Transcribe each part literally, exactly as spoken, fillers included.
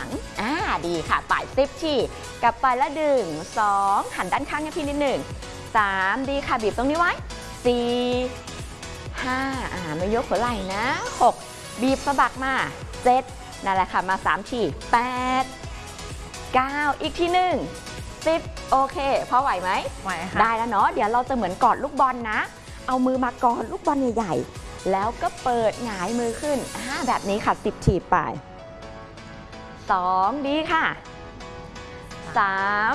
งอ่าดีค่ะปลายสิบทีกลับไปแล้วดึงสองหันด้านข้างให้พี่นิดหนึ่งสามดีค่ะบีบตรงนี้ไว้สี่ห้าอ่าไม่ยกหัวไหล่นะหกบีบสะบักมาเจ็ดนั่นแหละค่ะมาสามทีแปดเก้าอีกทีหนึ่งสิบโอเคพอไหวไหมไหวค่ะได้แล้วเนาะเดี๋ยวเราจะเหมือนกอดลูกบอลนะเอามือมากอดลูกบอลใหญ่ๆแล้วก็เปิดหงายมือขึ้นแบบนี้ค่ะสิบทีไปสองดีค่ะสาม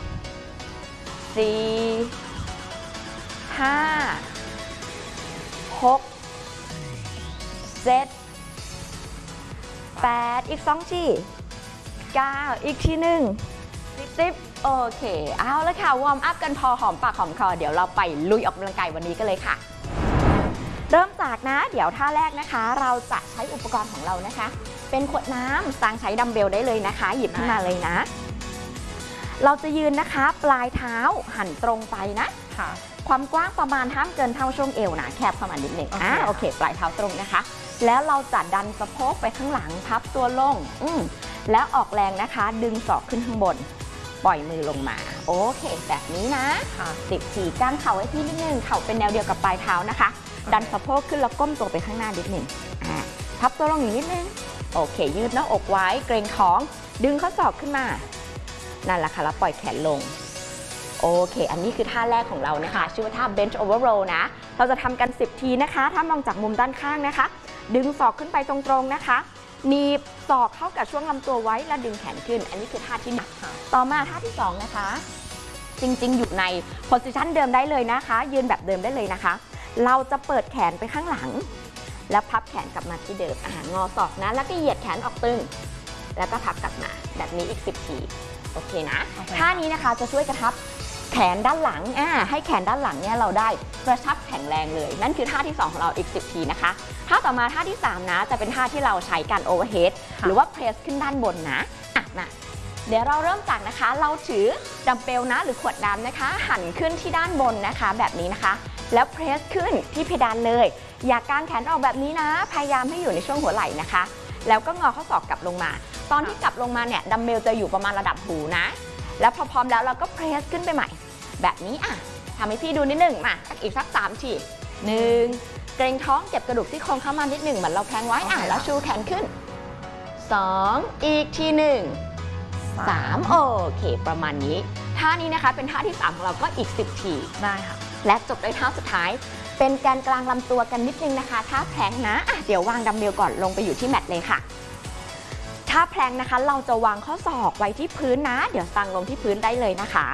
สี่ห้าหกเจ็ดแปดอีกสองทีเก้าอีกทีหนึ่งสิบโอเคเอาละค่ะวอร์มอัพกันพอหอมปากหอมคอเดี๋ยวเราไปลุยออกกำลังกายวันนี้กันเลยค่ะเริ่มจากนะเดี๋ยวท่าแรกนะคะเราจะใช้อุปกรณ์ของเรานะคะเป็นขวดน้ำสร้างใช้ดัมเบลได้เลยนะคะหยิบขึ้นมาเลยนะเราจะยืนนะคะปลายเท้าหันตรงไปนะค่ะความกว้างประมาณห้ามเกินเท่าช่วงเอวนะแคบประมาณนิดหนึ่งอ่าโอเคปลายเท้าตรงนะคะแล้วเราจะดันสะโพกไปข้างหลังพับตัวลงอืมแล้วออกแรงนะคะดึงศอกขึ้นข้างบนปล่อยมือลงมาโอเคแบบนี้นะสิบทีกางเข่าไว้ที่นิดนึงเข่าเป็นแนวเดียวกับปลายเท้านะคะดันสะโพกขึ้นแล้วก้มตัวไปข้างหน้านิดนึงอ่าพับตัวลงอีกนิดนึงโอเคยืดหน้าอกไว้เกรงท้องดึงข้อศอกขึ้นมานั่นแหละค่ะแล้วปล่อยแขนลงโอเคอันนี้คือท่าแรกของเรานะคะชื่อว่าท่า bench over row นะเราจะทำกันสิบทีนะคะถ้ามองจากมุมด้านข้างนะคะดึงศอกขึ้นไปตรงๆนะคะหนีบศอกเข้ากับช่วงลำตัวไว้แล้วดึงแขนขึ้นอันนี้คือท่าที่หนึ่งต่อมาท่าที่สองนะคะจริงๆอยู่ใน position เดิมได้เลยนะคะยืนแบบเดิมได้เลยนะคะเราจะเปิดแขนไปข้างหลังแล้วพับแขนกลับมาที่เดิมอ่างอศอกนะแล้วก็เหยียดแขนออกตึงแล้วก็พับกลับมาแบบนี้อีกสิบทีโอเคนะ okay. ท่านี้นะคะจะช่วยกระชับแขนด้านหลังอ่าให้แขนด้านหลังเนี่ยเราได้กระชับแข็งแรงเลยนั่นคือท่าที่สองของเราอีกสิบทีนะคะท่าต่อมาท่าที่สามนะจะเป็นท่าที่เราใช้การโอเวอร์เฮดหรือว่าเพรสขึ้นด้านบนนะอ่ะมาเดี๋ยวเราเริ่มจากนะคะเราถือดัมเบลนะหรือขวดน้ำนะคะหันขึ้นที่ด้านบนนะคะแบบนี้นะคะแล้วเพรสขึ้นที่เพดานเลยอย่ากางแขนออกแบบนี้นะพยายามให้อยู่ในช่วงหัวไหล่นะคะแล้วก็งอข้อศอกกลับลงมาตอนที่กลับลงมาเนี่ยดัมเบลจะอยู่ประมาณระดับหูนะแล้วพอพร้อมแล้วเราก็เพรสขึ้นไปใหม่แบบนี้อ่ะทำให้พี่ดูนิดหนึ่งมาอีกสักสามทีหนึ่งเกรงท้องเก็บกระดูกที่โครงเข้ามานิดหนึ่งเหมือนเราแพลงไว้อ่ะแล้วชูแขนขึ้นสองอีกทีหนึ่งสามโอเคประมาณนี้ท่านี้นะคะเป็นท่าที่สามของเราก็อีกสิบทีได้ค่ะและจบด้วยท่าสุดท้ายเป็นแกนกลางลำตัวกันนิดนึงนะคะท่าแพลงนะอ่ะเดี๋ยววางดัมเบลก่อนลงไปอยู่ที่แมตเลยค่ะท่าแพลงนะคะเราจะวางข้อศอกไว้ที่พื้นนะเดี๋ยวตั้งลงที่พื้นได้เลยนะคะ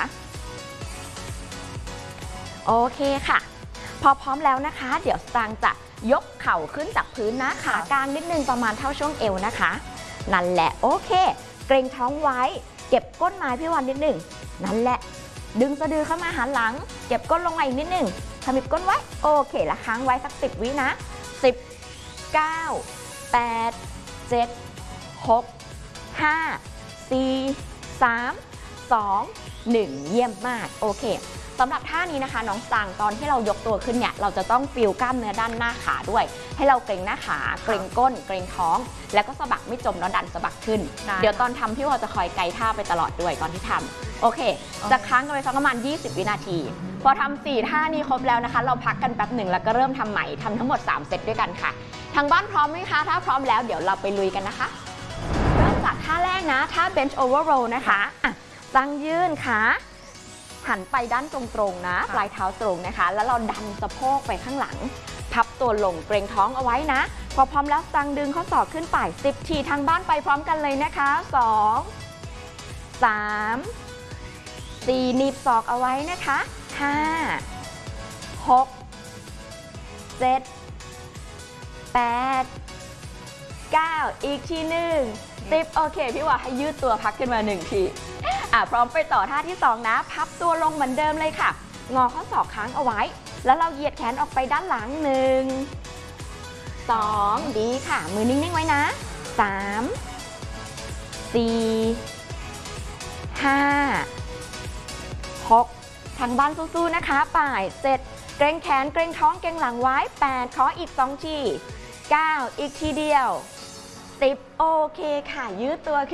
โอเคค่ะพอพร้อมแล้วนะคะเดี๋ยวสตางค์จะยกเข่าขึ้นจากพื้นนะขากลางนิดนึงประมาณเท่าช่วงเอวนะคะนั่นแหละโอเคเกรงท้องไว้เก็บก้นไม้พี่วันนิดนึงนั่นแหละดึงสะดือเข้ามาหันหลังเก็บก้นลงมาอีกนิดนึงขมิบก้นไว้โอเคแล้วค้างไว้สักสิบวินะสิบ เก้า แปด เจ็ด หก ห้า สี่ สาม สอง หนึ่งเยี่ยมมากโอเคสำหรับท่านี้นะคะน้องสังตอนที่เรายกตัวขึ้นเนี่ยเราจะต้องฟีลกล้ามเนื้อด้านหน้าขาด้วยให้เราเกร็งหน้าขาเกร็งก้นเกร็งท้องแล้วก็สะบักไม่จมแล้วดันสะบักขึ้นเดี๋ยวตอนทำพี่วอจะคอยไกด์ท่าไปตลอดด้วยตอนที่ทำโอเคจะค้างกันไปสักประมาณยี่สิบวินาทีพอทำสี่ท่านี้ครบแล้วนะคะเราพักกันแป๊บหนึ่งแล้วก็เริ่มทำใหม่ทำทั้งหมดสามเซตด้วยกันค่ะทางบ้านพร้อมไหมคะถ้าพร้อมแล้วเดี๋ยวเราไปลุยกันนะคะเริ่มจากท่าแรกนะท่า bench over row นะคะอ่ะตั้งยืนขาหันไปด้านตรงๆนะปลายเท้าตรงนะคะแล้วเราดันสะโพกไปข้างหลังพับตัวลงเกรงท้องเอาไว้นะพอพร้อมแล้วตั้งดึงข้อศอกขึ้นไปสิบทีทางบ้านไปพร้อมกันเลยนะคะสอง สาม สี่หนีบศอกเอาไว้นะคะห้า หก เจ็ด แปด เก้าอีกทีหนึ่งสิบโอเคพี่ว่าให้ยืดตัวพักขึ้นมาหนึ่งทีอ่ะพร้อมไปต่อท่าที่สองนะพับตัวลงเหมือนเดิมเลยค่ะงอข้อศอกค้างเอาไว้แล้วเราเหยียดแขนออกไปด้านหลังหนึ่ง สองดีค่ะมือนิ่งๆไว้นะสาม สี่ ห้า หกทางบ้านสู้ๆนะคะป่ายเจ็ดเกรงแขนเกรงท้องเกรงหลังไว้แปดขออีกสองทีเก้าอีกทีเดียวสิบโอเคค่ะยืดตัวขึ้น